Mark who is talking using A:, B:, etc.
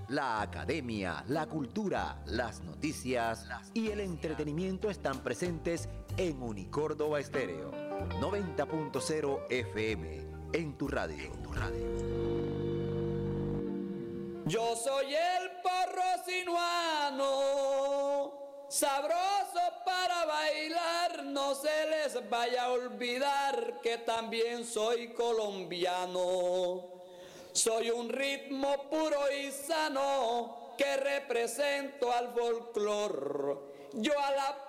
A: la academia, la cultura, las noticias y el entretenimiento están presentes en Unicórdoba Estéreo 90.0 FM en tu radio.
B: Yo soy el porro sinuano, sabroso para bailar, no se les vaya a olvidar que también soy colombiano. Soy un ritmo puro y sano que represento al folclor. Yo a la